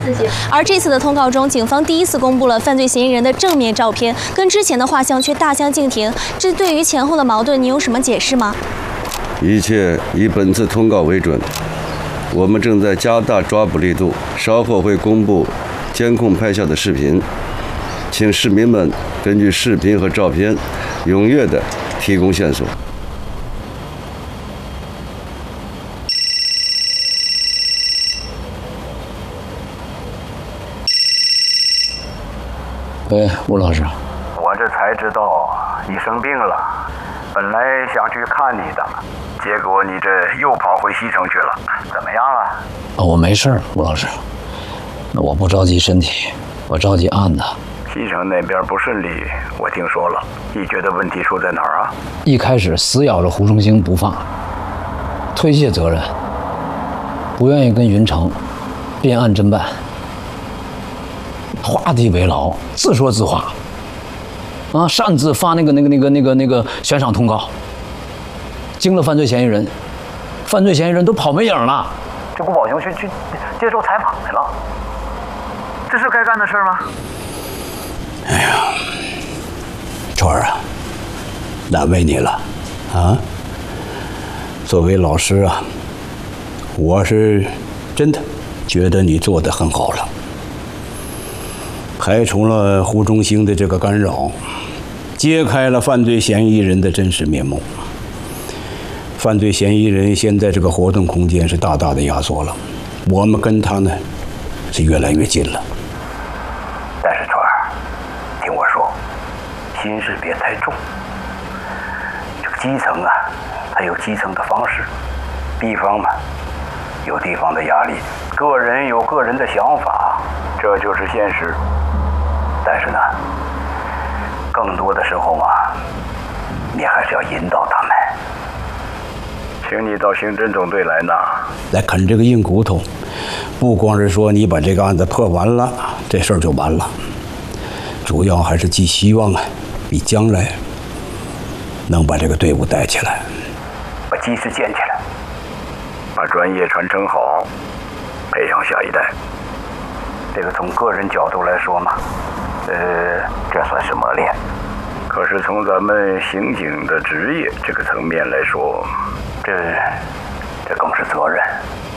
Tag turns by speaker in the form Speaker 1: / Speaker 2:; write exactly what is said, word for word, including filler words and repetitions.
Speaker 1: 而这次的通告中，警方第一次公布了犯罪嫌疑人的正面照片，跟之前的画像却大相径庭。这对于前后的矛盾，你有什么解释吗？
Speaker 2: 一切以本次通告为准。我们正在加大抓捕力度，稍后会公布监控拍下的视频，请市民们根据视频和照片，踊跃地提供线索。
Speaker 3: 喂，吴老师，
Speaker 4: 我这才知道你生病了，本来想去看你的，结果你这又跑回西城去了，怎么样了？
Speaker 3: 啊，我没事儿，吴老师。那我不着急身体，我着急案子。
Speaker 4: 西城那边不顺利，我听说了。你觉得问题出在哪儿啊？
Speaker 3: 一开始死咬着胡崇兴不放，推卸责任，不愿意跟云城变案侦办。画地为牢，自说自话，啊，擅自发那个那个那个那个那个悬赏通告，惊了犯罪嫌疑人，犯罪嫌疑人都跑没影了。
Speaker 4: 这顾宝雄去去接受采访去了，这是该干的事吗？
Speaker 5: 哎呀，川儿啊，难为你了啊！作为老师啊，我是真的觉得你做得很好了。排除了胡忠兴的这个干扰，揭开了犯罪嫌疑人的真实面目。犯罪嫌疑人现在这个活动空间是大大的压缩了，我们跟他呢是越来越近了。
Speaker 4: 但是川儿，听我说，心事别太重。这个基层啊，它有基层的方式，地方嘛有地方的压力，个人有个人的想法，这就是现实。但是呢，更多的时候嘛，你还是要引导他们。请你到刑侦总队来呢，
Speaker 5: 来啃这个硬骨头。不光是说你把这个案子破完了，这事儿就完了，主要还是寄希望啊，你将来能把这个队伍带起来，
Speaker 4: 把基石建起来，把专业传承好，培养下一代。这个从个人角度来说嘛，呃，这算是磨练。可是从咱们刑警的职业这个层面来说，这这更是责任。